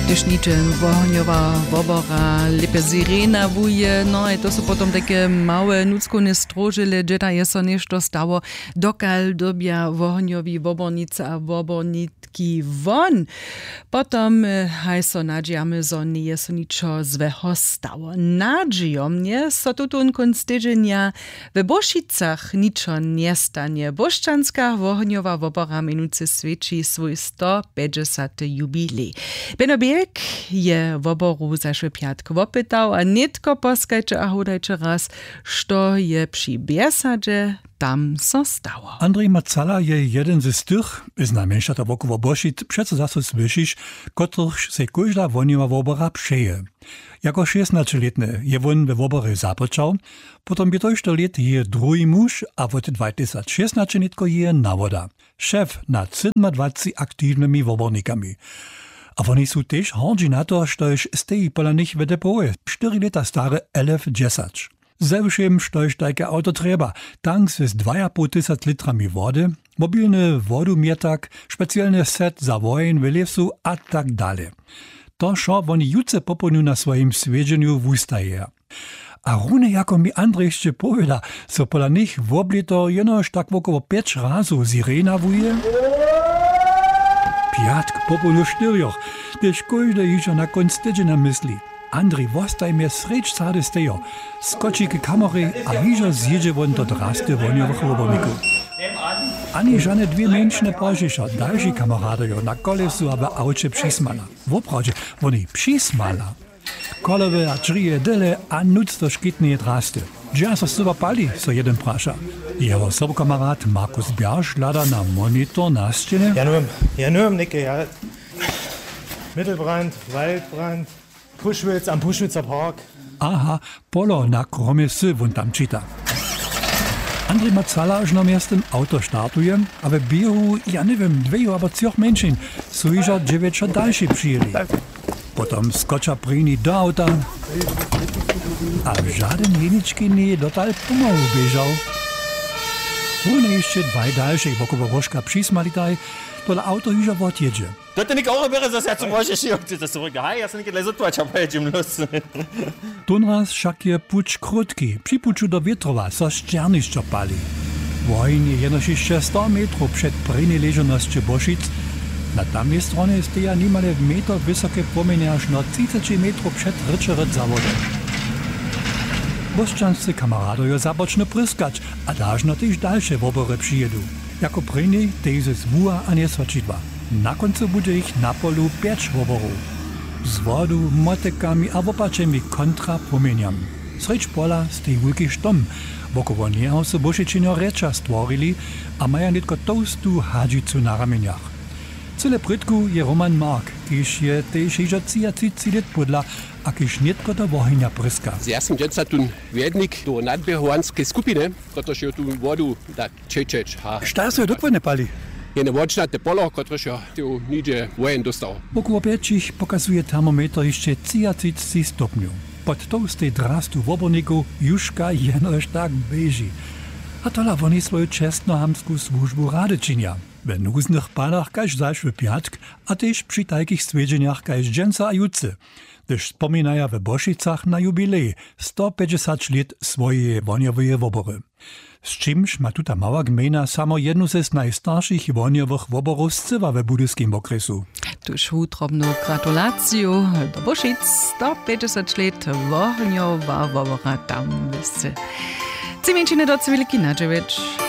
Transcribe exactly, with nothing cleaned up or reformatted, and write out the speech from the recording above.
Gdyż niczym wohniowa wobora, lepe sirena wuje, no i to są potom takie małe nuckone strożyle, gdzie ta jest so nešto stało, dokal dobia wohniowi wobornice a wobornitki won. Potom haj so nadziejamy, że nie jest so niczo złego stało. Nadziejom, nie? So tutun kunst tydzienia w Bošicach niczo nie stanie. Boščanská wohniowa wobora minuce świeci swój sto pięćdziesiąty jubilej. Benobiek je woboru zašły piatk wopytał, a nitko poskajcie a hudajcie raz, što je przy biesadzie tam so stało. Andrzej Macala je jeden z tych, znamieńsza to wokoło Bošic, przeco zaso słyszysz, których se każda wohniowa wobora przeje. Jako szesnastoletny je won we wobory započał, potom by to jeszcze let je drugi muž, a od dwa tysiące szesnaście nitko je nawoda. Szef nad dwadzieścia aktywnymi wobornikami. A oni są też hordzi na to, że stejí pola nich w depoje, cztery lata stare elf dziesięć. Zewšem, štož tajke auto treba, tank z dwa i pół tysiąc litrami wody, mobilny wodomiertak, specjalny set za wojen w lewsu a tak dalej. To, šo oni juce poponu na swoim swiedzeniu wustaje. A rune jako mi Andrzej jeszcze powiada, so pola nich w oblito jenoż tak wokoło pięć razu sirena wuje. Piatk popolu štyrjoch, tež każdy jeszcze na konc tydzienia myśli. Andrzej wostaj mnie srecz sady stejo, skoczy k kamery, a hižo zjedzie won do drasty woniowych woborników. Ani żadne dwie męczne pożysza, dalsi kameradojo na kolesu aby aucie przysmala. Woprawdzie, woni przysmala. Kolewe a drzije dyle, a nuc do szkitnie drasty. Gdzie so soba pali, so jeden prasza. Jeho sobkamerad Markus Bjarsch lada na monitor na ścianie. Ja nur, ja nur im Nicke, ja. Mittelbrand, Waldbrand, Puschwitz am Puschwitzer Park. Aha, polo na kromie sy won tam czyta. Andrzej Macala już na miastem auto startuje, a w biehu, ja nie wiem, dwie albo trzech mężczyzn, są już dziewięć dalsi przyjęli. Potom skocza pryni do auta, a żaden jeniczki nie dotal pomału bieżał. One jeszcze dwaj dalsi wokoło Bożka przysmalitaj, to auto już odjedzie. To ty nicht auch wäre das ja zum Beispiel schon das zurück. Hej, ja sam nie lezo tu, a czapę jedziemy los. Tunraz však je puč krótki, przy puču do Wietrowa, so szczerniszczo pali. Wojnie jenoż jeszcze sto metrów przed pryni leżoności Bošic. Na tamnej stronie steja niemale metr wysokie płomienie aż na trzydzieści metrów przed Ryczeret zawodem. Boščanscy kameradojo zaboczne pryskać, a dażno też dalsze wobory przyjedu. Jako pryni tejzy z wuja a nie svačidła. Na końcu bude ich na polu pięć woborów. Z wodu, motykami a wopaczemi kontra płomieniami. Srecz pola stej wielki sztom. Wokoło niego se Bošičino recza stworili, a maja nitko toastu hadzicu na ramieniach. Cyle prytku je Roman Mark, kiż je też iżo trzydzieści lat podla, a kiż nitko do wohynia pryska. Z jasnym dziecka tu wiednik do nadbiehowanskiej skupiny, które się tu wodu da czeczeć. Šta se dokładnie pali? Jene wodźnate polo, które się tu nigdzie wojen dostał. Około pięcich pokazuje termometr jeszcze trzydzieści stopniów. Pod toastej drastu woborniku jużka jenoż tak beži. A tola oni swoją czesnohamską służbu rady czynia. W nuznych panach kaž zašły piatk, a też przy takich stwierdzeniach kaž dżęca a juce. Gdyż wspominaja w Bošicach na jubilej sto pięćdziesiąt lat swoje woniowe wobory. Z czymś ma tuta mała gmina samo jednu ze najstarszych woniowych woborów z cywa w budyskim okresu. Tuż utrobną gratulację do Bošic, sto pięćdziesiąt lat woniowa wobora tam wyscy. Ciemięciny do Cywilki Nadziewicz.